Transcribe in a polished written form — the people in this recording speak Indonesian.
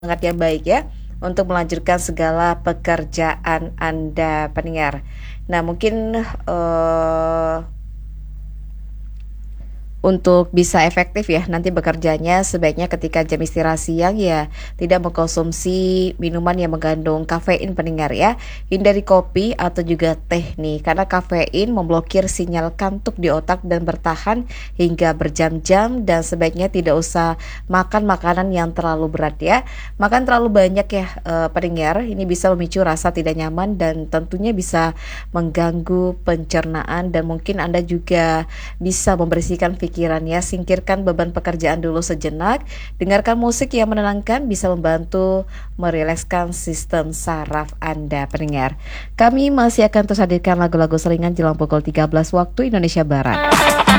semangat yang baik ya untuk melanjutkan segala pekerjaan Anda pendengar. Nah, mungkin untuk bisa efektif ya nanti bekerjanya sebaiknya ketika jam istirahat siang ya tidak mengkonsumsi minuman yang mengandung kafein pendengar ya. Hindari kopi atau juga teh nih karena kafein memblokir sinyal kantuk di otak dan bertahan hingga berjam-jam dan sebaiknya tidak usah makan makanan yang terlalu berat ya. Makan terlalu banyak ya pendengar ini bisa memicu rasa tidak nyaman dan tentunya bisa mengganggu pencernaan dan mungkin Anda juga bisa membersihkan pikiran ya, singkirkan beban pekerjaan dulu sejenak, dengarkan musik yang menenangkan bisa membantu merilekskan sistem saraf Anda pendengar. Kami masih akan terus hadirkan lagu-lagu selingan jelang pukul 13 waktu Indonesia Barat.